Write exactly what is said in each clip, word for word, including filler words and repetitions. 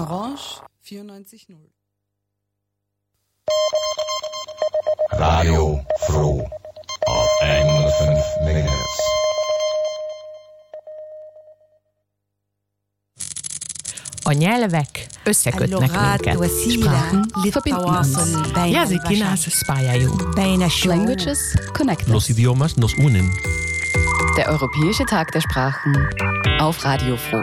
Orange vierundneunzig null. Radio Froh auf hundertfünf Megahertz. A nyelvek összekötnek minket. Sprachen verbinden uns. Języki nas spajają. Languages connect Los us. idiomas nos unen. Der Europäische Tag der Sprachen auf Radio Froh.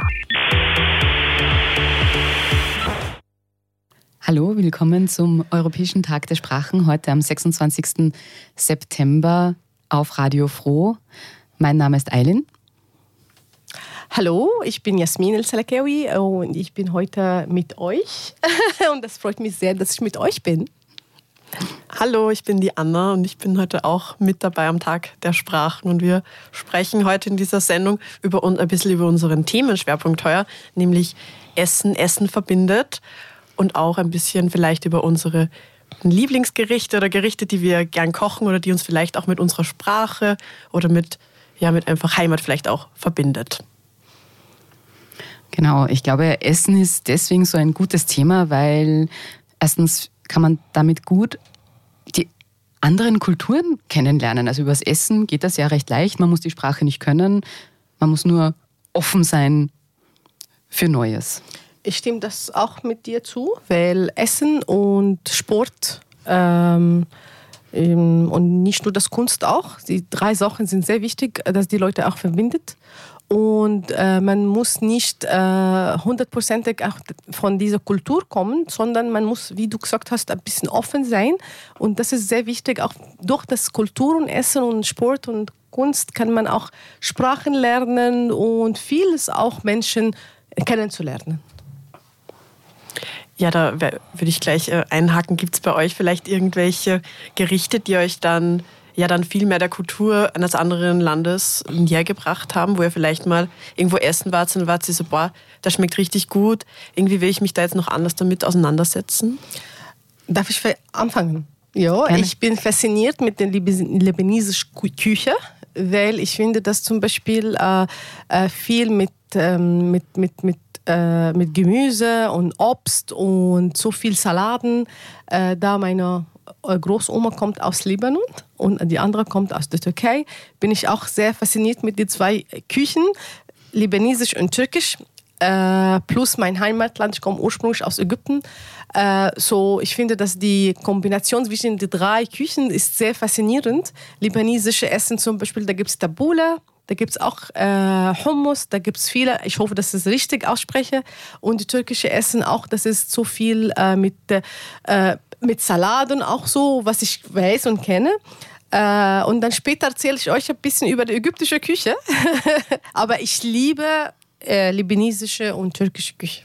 Hallo, willkommen zum Europäischen Tag der Sprachen, heute am sechsundzwanzigsten September auf Radio Froh. Mein Name ist Aylin. Hallo, ich bin Jasmin El-Salakewi und ich bin heute mit euch. Und das freut mich sehr, dass ich mit euch bin. Hallo, ich bin die Anna und ich bin heute auch mit dabei am Tag der Sprachen. Und wir sprechen heute in dieser Sendung über, ein bisschen über unseren Themenschwerpunkt heuer, nämlich Essen, Essen verbindet. Und auch ein bisschen vielleicht über unsere Lieblingsgerichte oder Gerichte, die wir gern kochen oder die uns vielleicht auch mit unserer Sprache oder mit, ja, mit einfach Heimat vielleicht auch verbindet. Genau, ich glaube, Essen ist deswegen so ein gutes Thema, weil erstens kann man damit gut die anderen Kulturen kennenlernen. Also übers Essen geht das ja recht leicht. Man muss die Sprache nicht können, man muss nur offen sein für Neues. Ich stimme das auch mit dir zu, weil Essen und Sport ähm, und nicht nur das Kunst auch, die drei Sachen sind sehr wichtig, dass die Leute auch verbindet. Und äh, man muss nicht äh, hundertprozentig auch von dieser Kultur kommen, sondern man muss, wie du gesagt hast, ein bisschen offen sein. Und das ist sehr wichtig. Auch durch das Kultur und Essen und Sport und Kunst kann man auch Sprachen lernen und vieles auch Menschen kennenzulernen. Ja, da würde ich gleich einhaken. Gibt es bei euch vielleicht irgendwelche Gerichte, die euch dann ja dann viel mehr der Kultur eines anderen Landes näher gebracht haben, wo ihr vielleicht mal irgendwo essen wart und wart so, boah, das schmeckt richtig gut. Irgendwie will ich mich da jetzt noch anders damit auseinandersetzen. Darf ich anfangen? Ja, Gerne. Ich bin fasziniert mit der libanesischen Küche, weil ich finde, dass zum Beispiel äh, äh, viel mit, ähm, mit, mit, mit äh, mit Gemüse und Obst und so viel Salaten, äh, da meine Großoma kommt aus Libanon und die andere kommt aus der Türkei, bin ich auch sehr fasziniert mit den zwei Küchen, libanesisch und türkisch, äh, plus mein Heimatland, ich komme ursprünglich aus Ägypten. Äh, so, ich finde, dass die Kombination zwischen den drei Küchen ist sehr faszinierend. Libanesische Essen zum Beispiel, da gibt es Tabbouleh, da gibt es auch äh, Hummus, da gibt es viele, ich hoffe, dass ich es richtig ausspreche. Und die türkische Essen auch, das ist so viel äh, mit, äh, mit Salaten auch so, was ich weiß und kenne. Äh, und dann später erzähle ich euch ein bisschen über die ägyptische Küche. Aber ich liebe äh, libanesische und türkische Küche.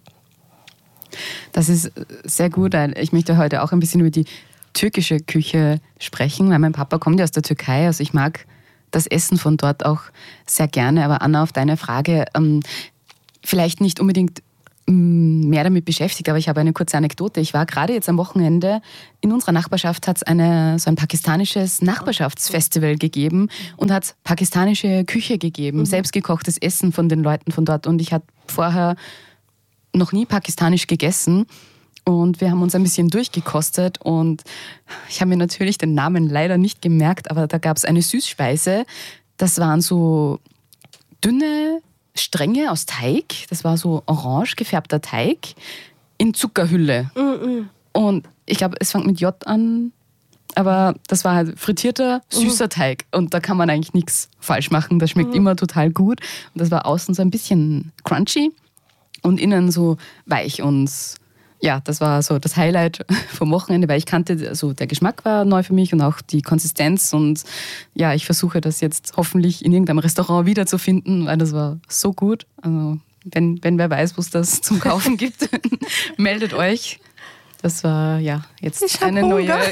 Das ist sehr gut. Ich möchte heute auch ein bisschen über die türkische Küche sprechen, weil mein Papa kommt ja aus der Türkei, also ich mag das Essen von dort auch sehr gerne. Aber Anna, auf deine Frage, ähm, vielleicht nicht unbedingt ähm, mehr damit beschäftigt, aber ich habe eine kurze Anekdote. Ich war gerade jetzt am Wochenende, in unserer Nachbarschaft hat es eine, so ein pakistanisches Nachbarschaftsfestival gegeben und hat pakistanische Küche gegeben, mhm. selbstgekochtes Essen von den Leuten von dort. Und ich hatte vorher noch nie pakistanisch gegessen. Und wir haben uns ein bisschen durchgekostet und ich habe mir natürlich den Namen leider nicht gemerkt, aber da gab es eine Süßspeise. Das waren so dünne Stränge aus Teig, das war so orange gefärbter Teig in Zuckerhülle. Mm-mm. Und ich glaube, es fängt mit J an, aber das war halt frittierter, süßer mm. Teig und da kann man eigentlich nichts falsch machen. Das schmeckt mm. immer total gut und das war außen so ein bisschen crunchy und innen so weich und ja, das war so das Highlight vom Wochenende, weil ich kannte, also der Geschmack war neu für mich und auch die Konsistenz und ja, ich versuche das jetzt hoffentlich in irgendeinem Restaurant wiederzufinden, weil das war so gut. Also wenn, wenn wer weiß, wo es das zum Kaufen gibt, meldet euch. Das war ja jetzt ich eine Hunger. neue... Ich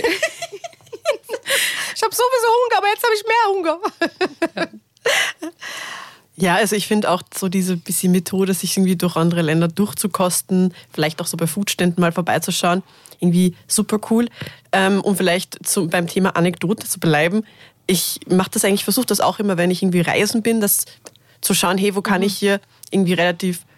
habe sowieso Hunger, aber jetzt habe ich mehr Hunger. Ja, also ich finde auch so diese bisschen Methode, sich irgendwie durch andere Länder durchzukosten, vielleicht auch so bei Foodständen mal vorbeizuschauen, irgendwie super cool. Ähm, um vielleicht zu, beim Thema Anekdote zu bleiben, ich mache das eigentlich, versuche das auch immer, wenn ich irgendwie reisen bin, das zu schauen, hey, wo kann ich hier irgendwie relativ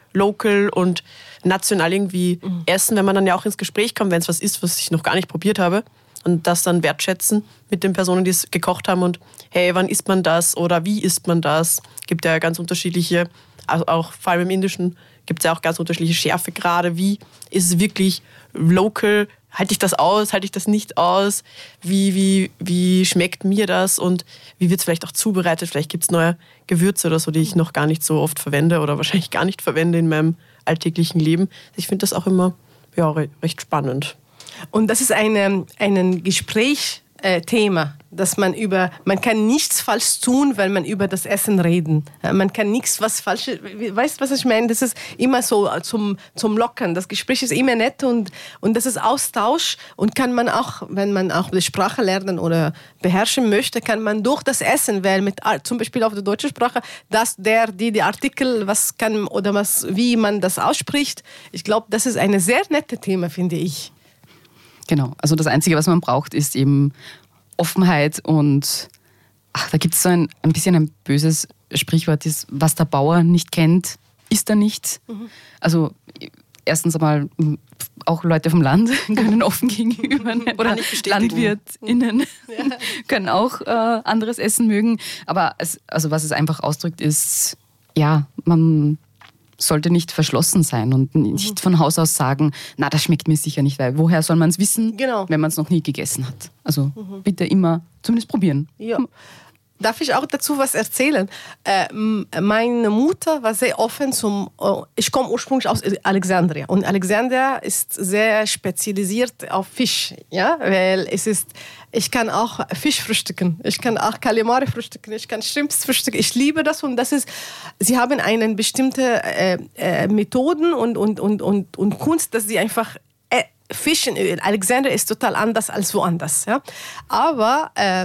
local und national irgendwie mhm. essen, wenn man dann ja auch ins Gespräch kommt, wenn es was ist, was ich noch gar nicht probiert habe. Und das dann wertschätzen mit den Personen, die es gekocht haben. Und hey, wann isst man das oder wie isst man das? Gibt ja ganz unterschiedliche, also auch vor allem im Indischen gibt es ja auch ganz unterschiedliche Schärfegrade. Wie ist es wirklich local? Halte ich das aus? Halte ich das nicht aus? Wie, wie, wie schmeckt mir das? Und wie wird es vielleicht auch zubereitet? Vielleicht gibt es neue Gewürze oder so, die ich noch gar nicht so oft verwende oder wahrscheinlich gar nicht verwende in meinem alltäglichen Leben. Ich finde das auch immer ja, recht spannend. Und das ist eine, ein Gesprächsthema, dass man über, man kann nichts falsch tun, weil man über das Essen reden. Man kann nichts was Falsches, weißt du, was ich meine? Das ist immer so zum, zum Lockern. Das Gespräch ist immer nett und, und das ist Austausch und kann man auch, wenn man auch die Sprache lernen oder beherrschen möchte, kann man durch das Essen, weil mit, zum Beispiel auf der deutschen Sprache, dass der, die, die Artikel, was kann oder was, wie man das ausspricht. Ich glaube, das ist ein sehr nettes Thema, finde ich. Genau, also das Einzige, was man braucht, ist eben Offenheit und ach, da gibt es so ein, ein bisschen ein böses Sprichwort, ist, was der Bauer nicht kennt, isst er nicht. Mhm. Also erstens einmal auch Leute vom Land können offen gegenüber oder LandwirtInnen ja. können auch äh, anderes Essen mögen. Aber es, also was es einfach ausdrückt, ist, ja, man sollte nicht verschlossen sein und nicht mhm. von Haus aus sagen, na, das schmeckt mir sicher nicht, weil woher soll man es wissen, genau. wenn man es noch nie gegessen hat. Also mhm. bitte immer zumindest probieren. Ja. Darf ich auch dazu was erzählen? Äh, meine Mutter war sehr offen zum, oh, ich komme ursprünglich aus Alexandria und Alexandria ist sehr spezialisiert auf Fisch, ja, weil es ist, ich kann auch Fisch frühstücken, ich kann auch Kalimare frühstücken, ich kann Shrimps frühstücken, ich liebe das und das ist, sie haben eine bestimmte äh, äh, Methoden und, und, und, und, und Kunst, dass sie einfach äh, Fisch in Alexandria ist total anders als woanders, ja, aber äh,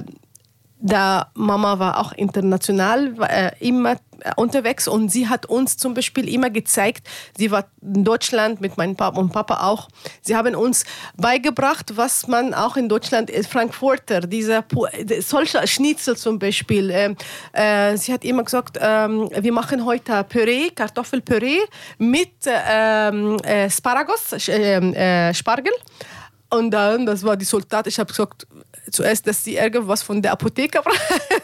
da Mama war auch international äh, immer äh, unterwegs und sie hat uns zum Beispiel immer gezeigt, sie war in Deutschland mit meinem Papa und Papa auch, sie haben uns beigebracht, was man auch in Deutschland, äh, Frankfurter, dieser solcher Schnitzel zum Beispiel, äh, äh, sie hat immer gesagt, äh, wir machen heute Püree, Kartoffelpüree mit äh, äh, Sparagos, äh, äh, Spargel. Und dann, das war die Sultat, ich habe gesagt, zuerst, dass sie irgendwas von der Apotheke brauchen.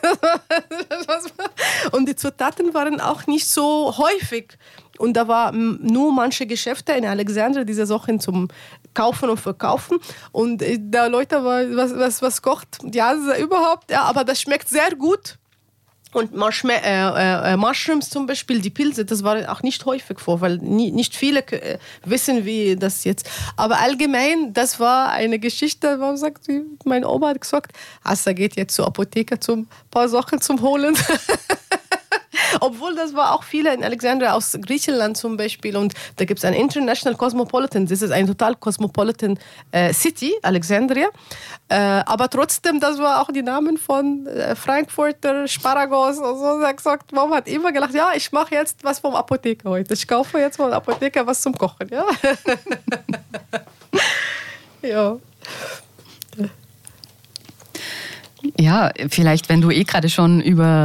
Und die Zutaten waren auch nicht so häufig. Und da waren nur manche Geschäfte in Alexandria, diese Sachen zum Kaufen und Verkaufen. Und da Leute, was, was, was kocht? Ja, überhaupt, ja, aber das schmeckt sehr gut. Und Marshma- äh, äh, Mushrooms zum Beispiel, die Pilze, das war auch nicht häufig vor, weil nie, nicht viele äh, wissen, wie das jetzt. Aber allgemein, das war eine Geschichte, warum sagt sie, meine Oma hat gesagt, Assa geht jetzt zur Apotheke zum paar Sachen zum Holen. Obwohl das war auch viele in Alexandria aus Griechenland zum Beispiel und da gibt es ein International Cosmopolitan, das ist ein total Cosmopolitan äh, City, Alexandria, äh, aber trotzdem, das war auch die Namen von äh, Frankfurter, Sparagos und so. Sie hat gesagt, Mama hat immer gelacht, ja, ich mache jetzt was vom Apotheker heute, ich kaufe jetzt vom Apotheker was zum Kochen, ja. Ja. Ja, vielleicht, wenn du eh gerade schon über